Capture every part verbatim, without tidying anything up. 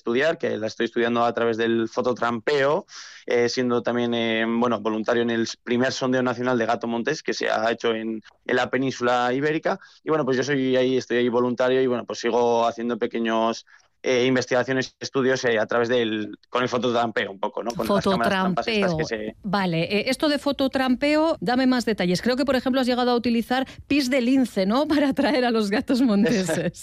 estudiar, que la estoy estudiando a través del fototrampeo, eh, siendo también eh, bueno, voluntario en el primer sondeo nacional de gato montés que se ha hecho en, en la península ibérica. Y bueno, pues yo soy ahí, estoy ahí voluntario y bueno, pues sigo haciendo pequeños eh, investigaciones y estudios eh, a través del, con el fototrampeo un poco, ¿no? Con las cámaras trampas estas que Fototrampeo. se... Vale, eh, esto de fototrampeo, dame más detalles. Creo que, por ejemplo, has llegado a utilizar pis de lince, ¿no? Para atraer a los gatos monteses.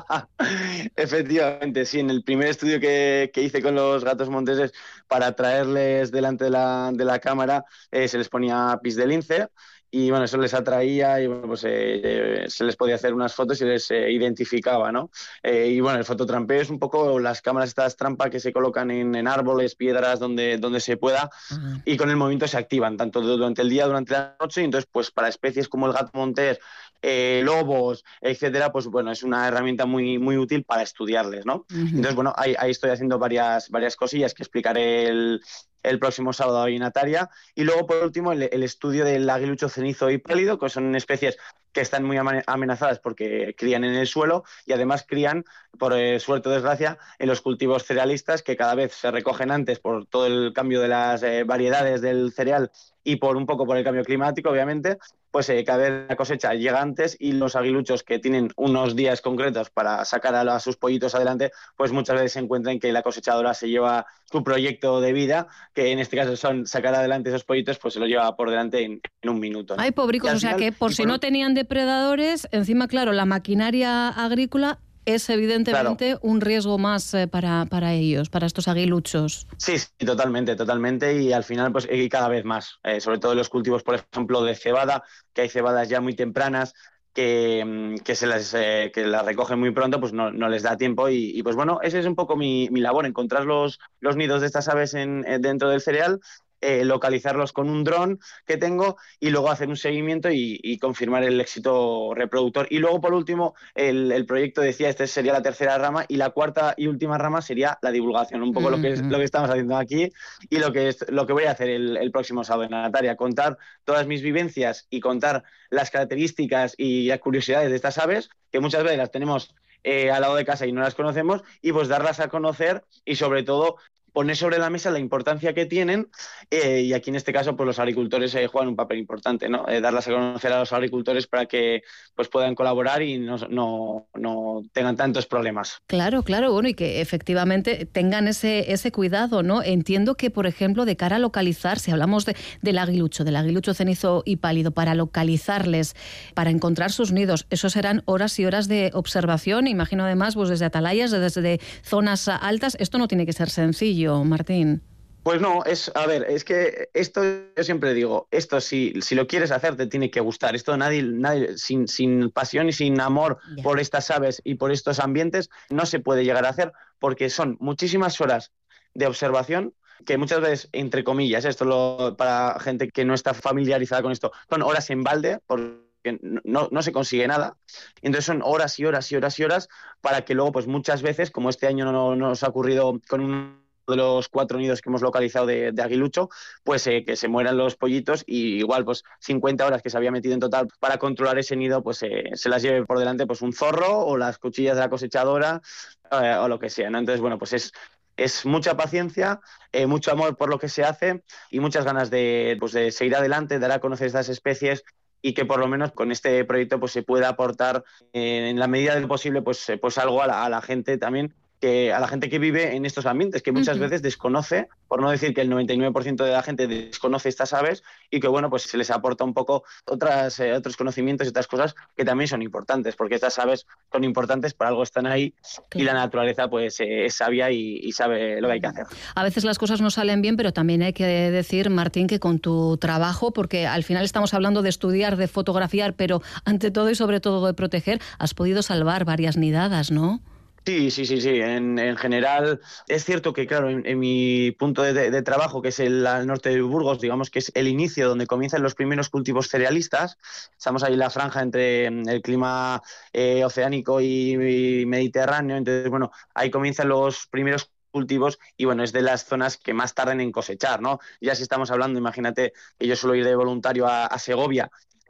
Efectivamente, sí. En el primer estudio que, que hice con los gatos monteses, para traerles delante de la, de la cámara, eh, se les ponía pis de lince. Y bueno, eso les atraía y bueno, pues eh, eh, se les podía hacer unas fotos y les eh, identificaba, ¿no? Eh, y bueno, el fototrampeo es un poco las cámaras estas trampa que se colocan en, en árboles, piedras, donde, donde se pueda, Ah. y con el movimiento se activan, tanto durante el día, durante la noche, y entonces pues para especies como el gato montés, eh, lobos, etcétera, pues bueno, es una herramienta muy, muy útil para estudiarles, ¿no? Uh-huh. Entonces, bueno, ahí, ahí estoy haciendo varias, varias cosillas que explicaré el... el próximo sábado en Ataria. Y luego, por último, el, el estudio del aguilucho cenizo y pálido, que son especies que están muy amenazadas porque crían en el suelo y además crían, por eh, suerte o desgracia, en los cultivos cerealistas, que cada vez se recogen antes por todo el cambio de las eh, variedades del cereal y por un poco por el cambio climático, obviamente, pues eh, cada vez la cosecha llega antes y los aguiluchos, que tienen unos días concretos para sacar a, a sus pollitos adelante, pues muchas veces se encuentran que la cosechadora se lleva su proyecto de vida, que en este caso son sacar adelante esos pollitos, pues se los lleva por delante en, en un minuto, ¿no? Ay, pobricos, o sea final, que por si por... no tenían depredadores, encima, claro, la maquinaria agrícola es evidentemente claro. un riesgo más eh, para, para ellos, para estos aguiluchos. Sí, sí, totalmente, totalmente, y al final pues y cada vez más, eh, sobre todo en los cultivos, por ejemplo, de cebada, que hay cebadas ya muy tempranas, que, que se las eh, que las recogen muy pronto, pues no, no les da tiempo y, y pues bueno, ese es un poco mi, mi labor, encontrar los, los nidos de estas aves en, eh, dentro del cereal, eh, localizarlos con un dron que tengo y luego hacer un seguimiento y, y confirmar el éxito reproductor. Y luego, por último, el, el proyecto decía, esta sería la tercera rama, y la cuarta y última rama sería la divulgación, un poco mm-hmm. lo que es lo que estamos haciendo aquí y lo que es lo que voy a hacer el, el próximo sábado en Ataria, contar todas mis vivencias y contar las características y las curiosidades de estas aves, que muchas veces las tenemos eh, al lado de casa y no las conocemos, y pues darlas a conocer y sobre todo poner sobre la mesa la importancia que tienen, eh, y aquí en este caso pues los agricultores eh, juegan un papel importante, ¿no? Eh, darlas a conocer a los agricultores para que pues puedan colaborar y no, no, no tengan tantos problemas. Claro, claro, bueno, y que efectivamente tengan ese, ese cuidado, ¿no? Entiendo que, por ejemplo, de cara a localizar, si hablamos de, del aguilucho, del aguilucho cenizo y pálido, para localizarles, para encontrar sus nidos, eso serán horas y horas de observación, imagino además pues desde atalayas, desde zonas altas, esto no tiene que ser sencillo, Martín. Pues no, es, a ver, es que esto yo siempre digo, esto si, si lo quieres hacer te tiene que gustar, esto nadie, nadie sin, sin pasión y sin amor yeah. por estas aves y por estos ambientes no se puede llegar a hacer, porque son muchísimas horas de observación que muchas veces, entre comillas, esto lo, para gente que no está familiarizada con esto, son horas en balde, por que no, no se consigue nada, entonces son horas y horas y horas y horas para que luego pues muchas veces, como este año no, no nos ha ocurrido con un de los cuatro nidos que hemos localizado de, de aguilucho, pues eh, que se mueran los pollitos y igual pues cincuenta horas que se había metido en total para controlar ese nido, pues eh, se las lleve por delante pues un zorro o las cuchillas de la cosechadora eh, o lo que sea, ¿no? Entonces, bueno, pues es Es mucha paciencia, eh, mucho amor por lo que se hace y muchas ganas de, pues, de seguir adelante, dar a conocer estas especies y que por lo menos con este proyecto pues, se pueda aportar eh, en la medida del posible pues, pues algo a la, a la gente también, que a la gente que vive en estos ambientes, que muchas uh-huh. veces desconoce, por no decir que el noventa y nueve por ciento de la gente desconoce estas aves y que bueno, pues se les aporta un poco otras, eh, otros conocimientos y otras cosas que también son importantes, porque estas aves son importantes, por algo están ahí, claro. Y la naturaleza pues eh, es sabia y, y sabe lo que hay que hacer. A veces las cosas no salen bien, pero también hay que decir, Martín, que con tu trabajo, porque al final estamos hablando de estudiar, de fotografiar, pero ante todo y sobre todo de proteger, has podido salvar varias nidadas, ¿no? Sí, sí, sí, sí. En, en general es cierto que, claro, en, en mi punto de, de, de trabajo, que es el al norte de Burgos, digamos que es el inicio donde comienzan los primeros cultivos cerealistas. Estamos ahí en la franja entre el clima eh, oceánico y, y mediterráneo. Entonces, bueno, ahí comienzan los primeros cultivos y bueno, es de las zonas que más tardan en cosechar, ¿no? Ya si estamos hablando, imagínate que yo suelo ir de voluntario a, a Segovia,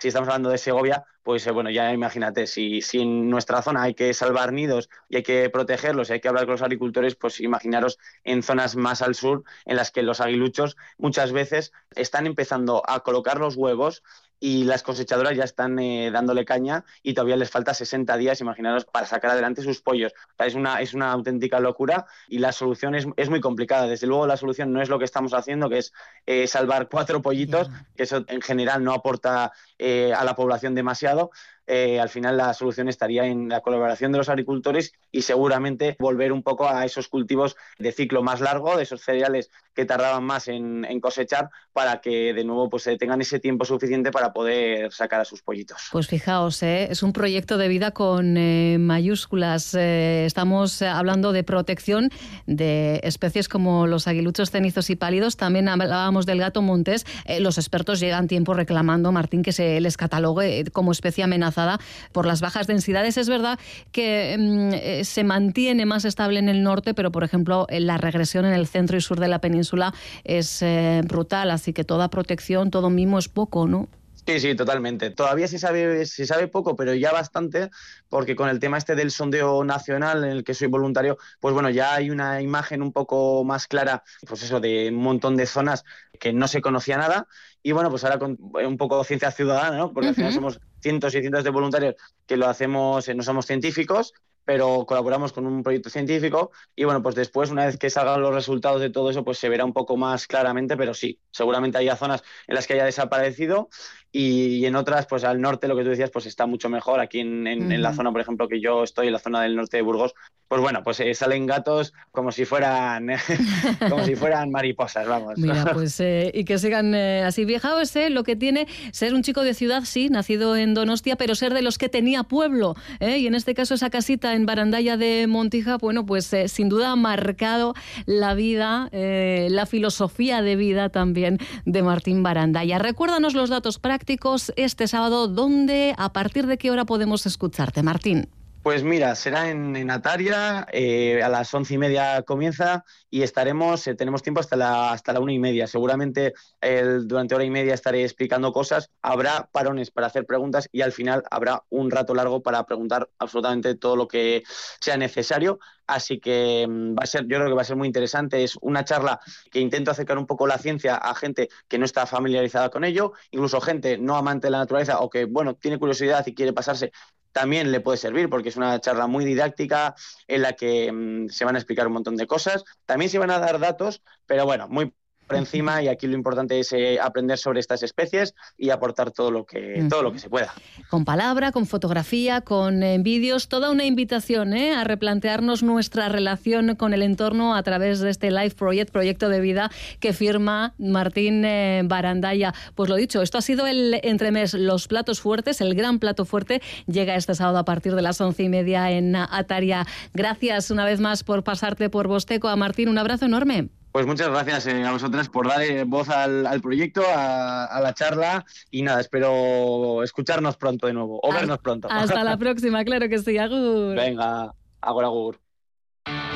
si estamos hablando de Segovia, pues eh, bueno, ya imagínate, si, si en nuestra zona hay que salvar nidos y hay que protegerlos y hay que hablar con los agricultores, pues imaginaros en zonas más al sur en las que los aguiluchos muchas veces están empezando a colocar los huevos y las cosechadoras ya están eh, dándole caña y todavía les falta sesenta días, imaginaros, para sacar adelante sus pollos. O sea, es una, es una auténtica locura y la solución es, es muy complicada. Desde luego la solución no es lo que estamos haciendo, que es eh, salvar cuatro pollitos, yeah. que eso en general no aporta eh, a la población demasiado. Eh, al final la solución estaría en la colaboración de los agricultores y seguramente volver un poco a esos cultivos de ciclo más largo, de esos cereales que tardaban más en, en cosechar, para que de nuevo pues tengan ese tiempo suficiente para poder sacar a sus pollitos. Pues fijaos, ¿eh? Es un proyecto de vida con eh, mayúsculas. Eh, estamos hablando de protección de especies como los aguiluchos cenizos y pálidos. También hablábamos del gato montés. Eh, los expertos llevan tiempo reclamando, Martín, que se les catalogue como especie amenazada por las bajas densidades. Es verdad que mm, se mantiene más estable en el norte, pero por ejemplo la regresión en el centro y sur de la península es eh, brutal, así que toda protección, todo mimo es poco, ¿no? Sí, sí, totalmente. Todavía se sabe, se sabe poco, pero ya bastante, porque con el tema este del sondeo nacional en el que soy voluntario, pues bueno, ya hay una imagen un poco más clara, pues eso, de un montón de zonas que no se conocía nada. Y bueno, pues ahora con un poco ciencia ciudadana, ¿no? Porque uh-huh. al final somos cientos y cientos de voluntarios que lo hacemos, no somos científicos, pero colaboramos con un proyecto científico y bueno, pues después, una vez que salgan los resultados de todo eso, pues se verá un poco más claramente, pero sí, seguramente haya zonas en las que haya desaparecido y, y en otras, pues al norte, lo que tú decías, pues está mucho mejor. Aquí en, en, uh-huh. en la zona, por ejemplo, que yo estoy, en la zona del norte de Burgos, pues bueno, pues eh, salen gatos como si fueran como si fueran mariposas, vamos. Mira, pues eh, y que sigan eh, así. Fijaos, eh, lo que tiene ser un chico de ciudad, sí, nacido en Donostia, pero ser de los que tenía pueblo, eh, y en este caso esa casita en Barandalla de Montija, bueno, pues eh, sin duda ha marcado la vida, eh, la filosofía de vida también de Martín Barandalla. Recuérdanos los datos prácticos este sábado, ¿dónde, a partir de qué hora podemos escucharte, Martín? Pues mira, será en, en Ataria, eh, a las once y media comienza y estaremos, eh, tenemos tiempo hasta la, hasta la una y media. Seguramente eh, durante hora y media estaré explicando cosas, habrá parones para hacer preguntas y al final habrá un rato largo para preguntar absolutamente todo lo que sea necesario. Así que va a ser, yo creo que va a ser muy interesante. Es una charla que intento acercar un poco la ciencia a gente que no está familiarizada con ello, incluso gente no amante de la naturaleza o que, bueno, tiene curiosidad y quiere pasarse. También le puede servir porque es una charla muy didáctica en la que mmm, se van a explicar un montón de cosas. También se van a dar datos, pero bueno, muy por encima, y aquí lo importante es eh, aprender sobre estas especies y aportar todo lo que uh-huh. todo lo que se pueda. Con palabra, con fotografía, con eh, vídeos, toda una invitación ¿eh? a replantearnos nuestra relación con el entorno a través de este Life Project, proyecto de vida que firma Martín eh, Barandalla. Pues lo dicho, esto ha sido el entremés, los platos fuertes, el gran plato fuerte llega este sábado a partir de las once y media en Ataria. Gracias una vez más por pasarte por Vosteco. A Martín, un abrazo enorme. Pues muchas gracias eh, a vosotras por dar eh, voz al, al proyecto, a, a la charla y nada, espero escucharnos pronto de nuevo o vernos pronto. Hasta la próxima, claro que sí, agur. Venga, agur, agur.